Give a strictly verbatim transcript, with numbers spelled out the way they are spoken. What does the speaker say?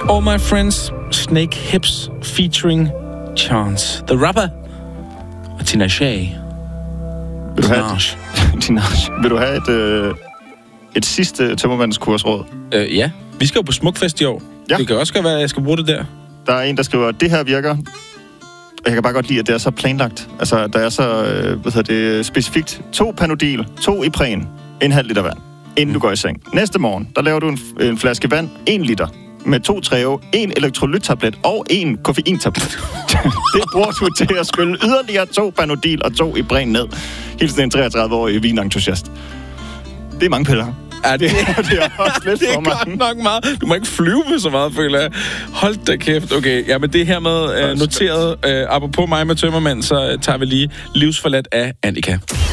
All My Friends, Snake Hips featuring Chance the Rapper og Tinashe. Vil du have et, Tinashe. Vil du have et, øh, et sidste tømmermandskursråd? Øh, ja. Vi skal jo på Smukfest i år. Ja. Det kan også godt være, at jeg skal bruge det der. Der er en, der skriver, det her virker. Jeg kan bare godt lide, at det er så planlagt. Altså, der er så øh, hvad hedder det, specifikt. To Panodil, to Ipren, en halv liter vand, inden mm. du går i seng. Næste morgen, der laver du en, en flaske vand, en liter, med to Treo, en elektrolyttablet og en koffeintablet. Det bruger du til at skylle yderligere to Panodil og to Ipren ned. Hilsen en treogtredive-årig vinentusiast. Det er mange piller. Ja, det, det, det er også lidt det er for godt nok meget. Du må ikke flyve med så meget, føler jeg. Hold da kæft. Okay, ja, men det her med øh, noteret. Øh, apropos mig med tømmermænd, så øh, tager vi lige Livsforladt af Annika.